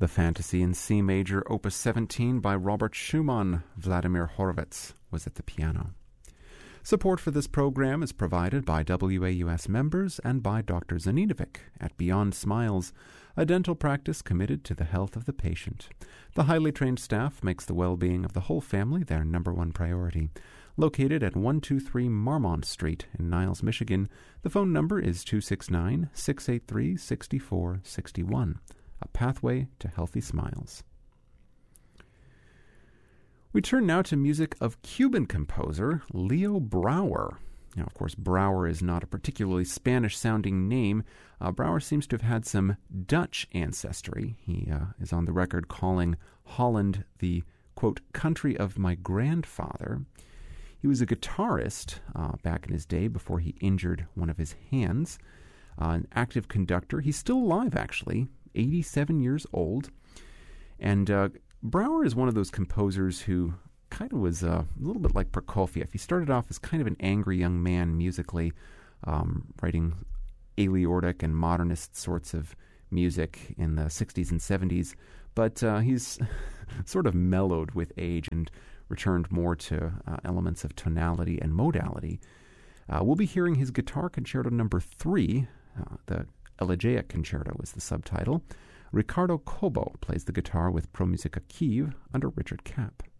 The Fantasy in C Major, Opus 17 by Robert Schumann. Vladimir Horowitz was at the piano. Support for this program is provided by WAUS members and by Dr. Zaninovic at Beyond Smiles, a dental practice committed to the health of the patient. The highly trained staff makes the well-being of the whole family their number one priority. Located at 123 Marmont Street in Niles, Michigan, the phone number is 269-683-6461. A pathway to healthy smiles. We turn now to music of Cuban composer Leo Brouwer. Now, of course, Brouwer is not a particularly Spanish-sounding name. Brouwer seems to have had some Dutch ancestry. He is on the record calling Holland the, quote, country of my grandfather. He was a guitarist back in his day before he injured one of his hands. An active conductor. He's still alive, actually, 87 years old. And Brouwer is one of those composers who kind of was a little bit like Prokofiev. He started off as kind of an angry young man musically, writing aortic and modernist sorts of music in the 60s and 70s. But he's sort of mellowed with age and returned more to elements of tonality and modality. We'll be hearing his Guitar Concerto No. 3, the Elegiac Concerto is the subtitle. Ricardo Cobo plays the guitar with Pro Musica Kiev under Richard Kapp.